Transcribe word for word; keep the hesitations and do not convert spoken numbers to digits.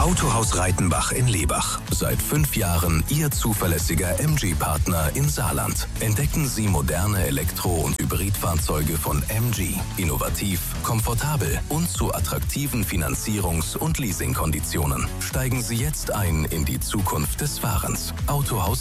Autohaus Reitenbach in Lebach. Seit fünf Jahren Ihr zuverlässiger M G-Partner in Saarland. Entdecken Sie moderne Elektro- und Hybridfahrzeuge von M G. Innovativ, komfortabel und zu attraktiven Finanzierungs- und Leasingkonditionen. Steigen Sie jetzt ein in die Zukunft des Fahrens. Autohaus